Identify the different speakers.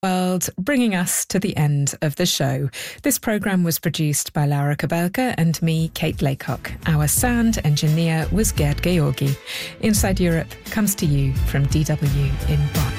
Speaker 1: World, bringing us to the end of the show. This programme was produced by Laura Kabelka and me, Kate Laycock. Our sound engineer was Gerd Georgi. Inside Europe comes to you from DW in Bonn.